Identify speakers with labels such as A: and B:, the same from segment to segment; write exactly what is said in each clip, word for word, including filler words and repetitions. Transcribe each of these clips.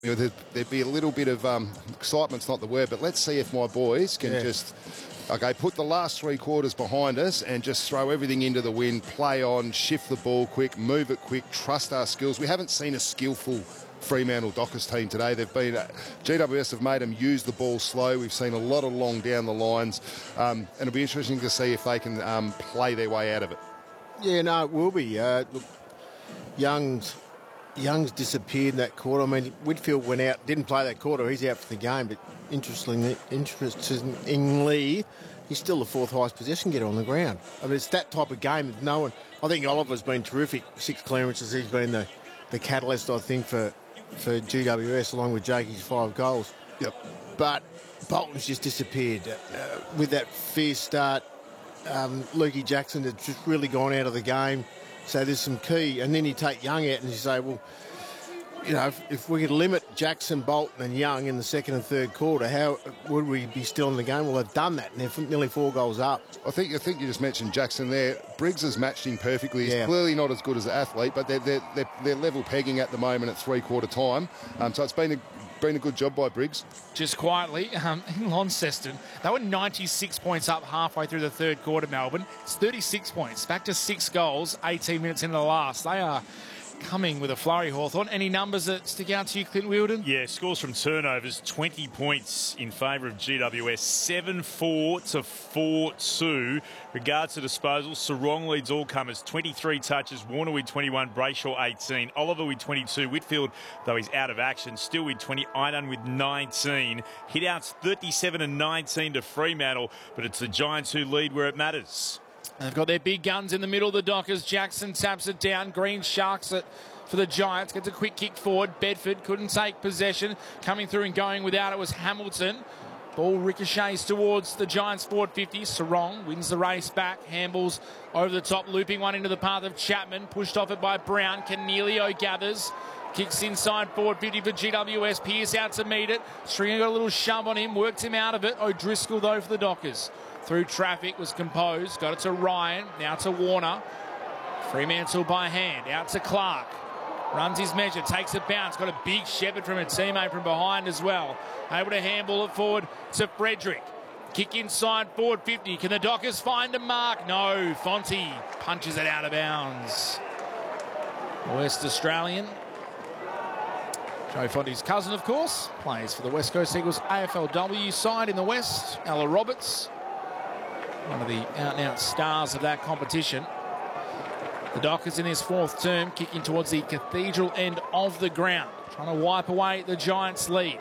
A: You know, there'd, there'd be a little bit of um, excitement's not the word, but let's see if my boys can
B: yeah.
A: just, okay, put the last three quarters behind us and just throw everything into the wind, play on, shift the ball quick, move it quick, trust our skills. We haven't seen a skillful Fremantle Dockers team today. They've been, uh, G W S have made them use the ball slow. We've seen a lot of long down the lines, um, and it'll be interesting to see if they can um, play their way out of it.
B: Yeah, no, it will be. Uh, look, Young's... Young's disappeared in that quarter. I mean, Whitfield went out, didn't play that quarter. He's out for the game. But interestingly, interestingly, he's still the fourth highest possession getter on the ground. I mean, it's that type of game. No one. I think Oliver's been terrific. Six clearances. He's been the, the catalyst, I think, for for G W S, along with Jakey's five goals.
A: Yep.
B: But Bolton's just disappeared uh, with that fierce start. Um, Lukey Jackson has just really gone out of the game. So there's some key, and then you take Young out and you say, well, you know, if, if we could limit Jackson, Bolton and Young in the second and third quarter, how would we be still in the game? Well, they've done that, and they're nearly four goals up.
A: I think I think you just mentioned Jackson there. Briggs has matched him perfectly. He's
B: yeah.
A: clearly not as good as an athlete, but they're, they're, they're, they're level pegging at the moment at three-quarter time. Um, so it's been a, been a good job by Briggs.
C: Just quietly, um, in Launceston, they were ninety-six points up halfway through the third quarter, Melbourne. It's thirty-six points, back to six goals, eighteen minutes into the last. They are coming with a flurry, Hawthorn. Any numbers that stick out to you, Clint Wheeldon?
D: Yeah, scores from turnovers, twenty points in favour of G W S, seven four to four two. Regards to disposals, Sarong leads all comers, twenty-three touches, Warner with twenty-one, Brayshaw eighteen, Oliver with twenty-two, Whitfield, though he's out of action, still with twenty, Idun with nineteen. Hit-outs thirty-seven and nineteen to Fremantle, but it's the Giants who lead where it matters.
C: They've got their big guns in the middle, the Dockers. Jackson taps it down. Green sharks it for the Giants. Gets a quick kick forward. Bedford couldn't take possession. Coming through and going without it was Hamilton. Ball ricochets towards the Giants forward fifty. Sarong wins the race back. Handballs over the top, looping one into the path of Chapman. Pushed off it by Brown. Canelio gathers. Kicks inside forward fifty for G W S. Pearce out to meet it. Stringer got a little shove on him. Worked him out of it. O'Driscoll, though, for the Dockers. Through traffic, was composed. Got it to Ryan. Now to Warner. Fremantle by hand. Out to Clark. Runs his measure. Takes a bounce. Got a big shepherd from a teammate from behind as well. Able to handball it forward to Frederick. Kick inside forward fifty. Can the Dockers find a mark? No. Fonte punches it out of bounds. West Australian. Joe Fonte's cousin, of course, plays for the West Coast Eagles A F L W side in the West. Ella Roberts, one of the out-and-out stars of that competition. The Dockers in his fourth term, kicking towards the Cathedral end of the ground, trying to wipe away the Giants' lead.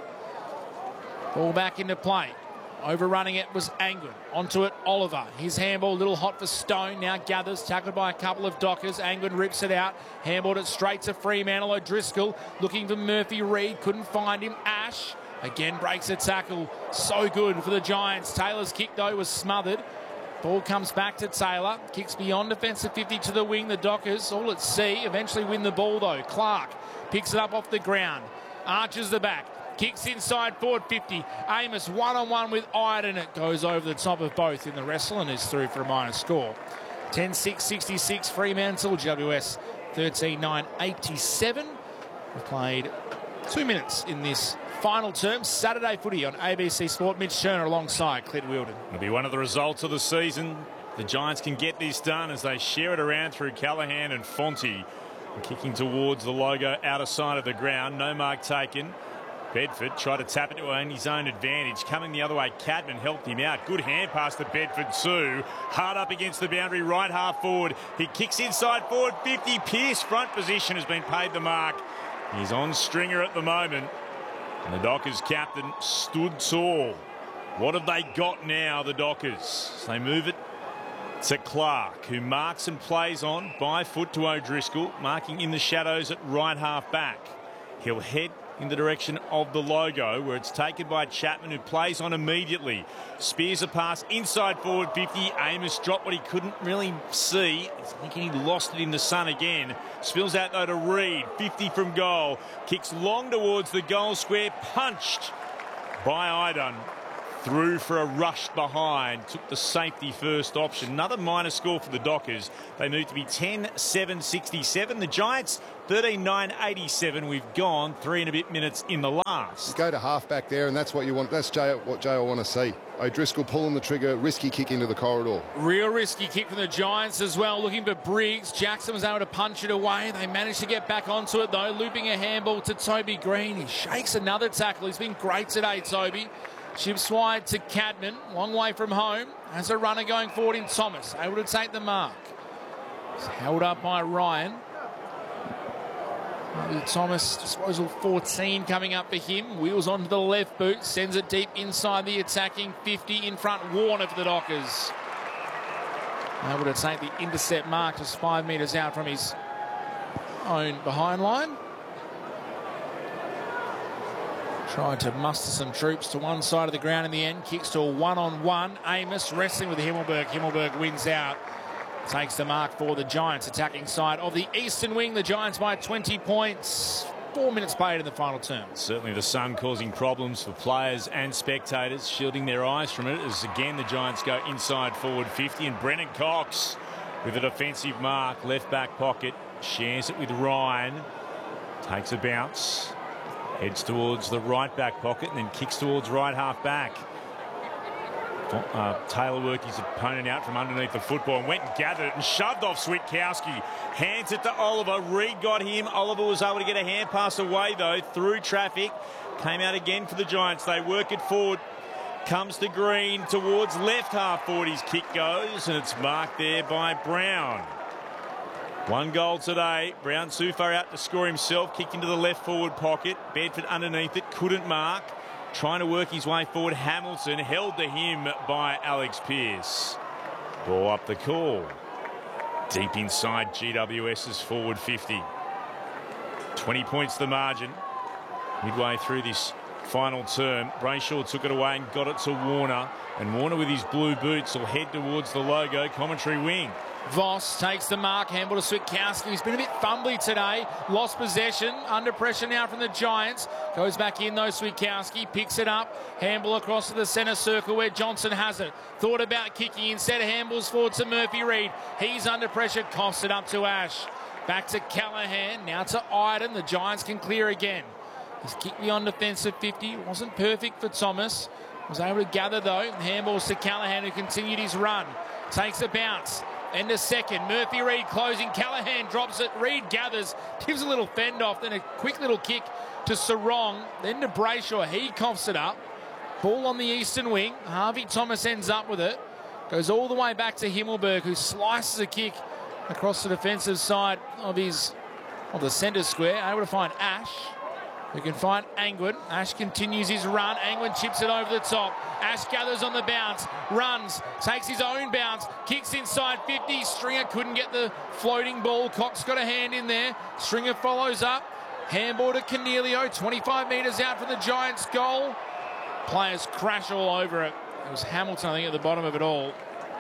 C: Ball back into play. Overrunning it was Angwin. Onto it, Oliver. His handball, a little hot for Stone. Now gathers, tackled by a couple of Dockers. Angwin rips it out. Handballed it straight to Fremantle. O'Driscoll looking for Murphy Reid. Couldn't find him. Ash again breaks a tackle. So good for the Giants. Taylor's kick, though, was smothered. Ball comes back to Taylor. Kicks beyond defensive fifty to the wing. The Dockers all at sea. Eventually win the ball, though. Clark picks it up off the ground. Arches the back. Kicks inside forward fifty. Amos one-on-one with Iden. It goes over the top of both in the wrestle and is through for a minor score. ten six sixty-six Fremantle. G W S thirteen nine eighty-seven. We've played two minutes in this final term. Saturday footy on A B C Sport. Mitch Turner alongside Clint Wheeldon.
D: It'll be one of the results of the season. The Giants can get this done as they share it around through Callaghan and Fonte. Kicking towards the logo outer side of the ground. No mark taken. Bedford tried to tap it to his own advantage. Coming the other way, Cadman helped him out. Good hand pass to Bedford too. Hard up against the boundary, right half forward. He kicks inside forward fifty. Pearce front position has been paid the mark. He's on Stringer at the moment. And the Dockers captain stood tall. What have they got now, the Dockers? They move it to Clark, who marks and plays on by foot to O'Driscoll, marking in the shadows at right half back. He'll head in the direction of the logo, where it's taken by Chapman, who plays on immediately. Spears a pass inside forward fifty. Amos dropped what he couldn't really see. He's thinking he lost it in the sun again. Spills out though to Reid. fifty from goal. Kicks long towards the goal square. Punched by Idun. through for a rush behind, took the safety first option. Another minor score for the Dockers. They moved to be ten seven sixty-seven. The Giants thirteen nine eighty-seven. We've gone three and a bit minutes in the last.
A: Go to half back there, and that's what you want. That's Jay, what Jay will want to see. O'Driscoll pulling the trigger, risky kick into the corridor.
C: Real risky kick from the Giants as well, looking for Briggs. Jackson was able to punch it away. They managed to get back onto it though, looping a handball to Toby Green. He shakes another tackle. He's been great today, Toby. Chips wide to Cadman, long way from home. Has a runner going forward in Thomas, able to take the mark. It's held up by Ryan. Thomas, disposal fourteen coming up for him. Wheels onto the left boot, sends it deep inside the attacking fifty. In front, Warner for the Dockers. Able to take the intercept mark just five metres out from his own behind line. Tried to muster some troops to one side of the ground in the end. Kicks to a one-on-one. Amos wrestling with Himmelberg. Himmelberg wins out. Takes the mark for the Giants, attacking side of the eastern wing. The Giants by twenty points. Four minutes played in the final term.
D: Certainly the sun causing problems for players and spectators, shielding their eyes from it as again the Giants go inside forward fifty, and Brennan Cox with a defensive mark, left back pocket, shares it with Ryan, takes a bounce, heads towards the right back pocket and then kicks towards right half back. Uh, Taylor worked his opponent out from underneath the football and went and gathered it and shoved off Switkowski. Hands it to Oliver. Reed got him. Oliver was able to get a hand pass away though through traffic. Came out again for the Giants. They work it forward. Comes to Green towards left half forward. His kick goes and it's marked there by Brown. One goal today. Brown too far out to score himself. Kicked into the left forward pocket. Bedford underneath it. Couldn't mark. Trying to work his way forward. Hamilton held to him by Alex Pearce. Ball up the call. Deep inside GWS's forward fifty. twenty points the margin. Midway through this final term, Brayshaw took it away and got it to Warner. And Warner with his blue boots will head towards the logo commentary wing.
C: Voss takes the mark, handball to Switkowski. He's been a bit fumbly today. Lost possession, under pressure now from the Giants. Goes back in though, Switkowski picks it up. Handball across to the centre circle where Johnson has it. Thought about kicking instead, handballs forward to Murphy Reid. He's under pressure, coughs it up to Ash. Back to Callaghan, now to Iden. The Giants can clear again. His kick beyond defensive fifty. Wasn't perfect for Thomas. Was able to gather though. Handballs to Callaghan who continued his run. Takes a bounce. And a second, Murphy Reid closing, Callaghan drops it, Reid gathers, gives a little fend off, then a quick little kick to Sarong, then to Brayshaw, he coughs it up. Ball on the eastern wing, Harvey Thomas ends up with it, goes all the way back to Himmelberg, who slices a kick across the defensive side of his, of the centre square, able to find Ash, who can find Angwin. Ash continues his run. Angwin chips it over the top. Ash gathers on the bounce, runs, takes his own bounce, kicks inside fifty. Stringer couldn't get the floating ball. Cox got a hand in there. Stringer follows up. Handball to Cornelio, twenty-five metres out for the Giants' goal. Players crash all over it. It was Hamilton, I think, at the bottom of it all.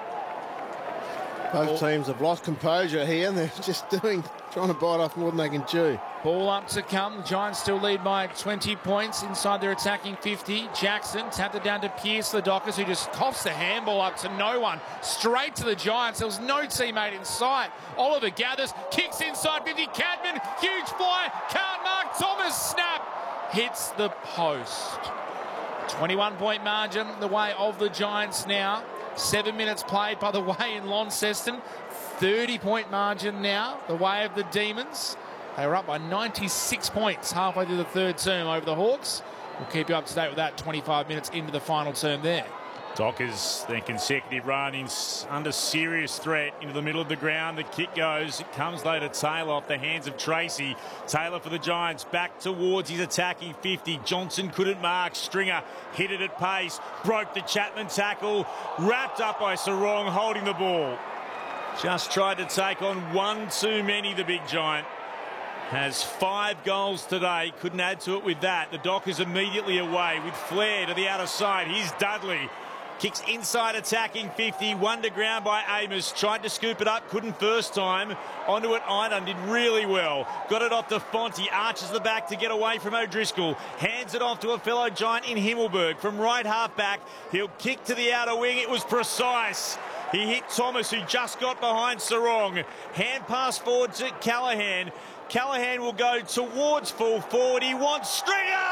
B: Both teams have lost composure here and they're just doing, trying to bite off more than they can chew.
C: Ball up to come. The Giants still lead by twenty points inside their attacking fifty. Jackson tapped it down to Pearce, the Dockers, who just coughs the handball up to no one. Straight to the Giants. There was no teammate in sight. Oliver gathers, kicks inside fifty. Cadman, huge fly. Can't mark. Thomas, snap. Hits the post. twenty-one point margin the way of the Giants now. Seven minutes played, by the way, in Launceston. thirty point margin now the way of the Demons. They were up by ninety-six points halfway through the third term over the Hawks. We'll keep you up to date with that twenty-five minutes into the final term there.
D: Dockers, their consecutive run in, under serious threat into the middle of the ground. The kick goes. It comes though to Taylor off the hands of Tracy. Taylor for the Giants back towards his attacking fifty. Johnson couldn't mark. Stringer hit it at pace. Broke the Chapman tackle. Wrapped up by Sarong holding the ball. Just tried to take on one too many, the big Giant. Has five goals today. Couldn't add to it with that. The Dockers immediately away with Flair to the outer side. Here's Dudley. Kicks inside attacking fifty. One to ground by Amos. Tried to scoop it up. Couldn't first time. Onto it, Idun did really well. Got it off to Fonte. Arches the back to get away from O'Driscoll. Hands it off to a fellow giant in Himmelberg. From right half back, he'll kick to the outer wing. It was precise. He hit Thomas, who just got behind Sarong. Hand pass forward to Callaghan. Callaghan will go towards full forward. He wants Stringer!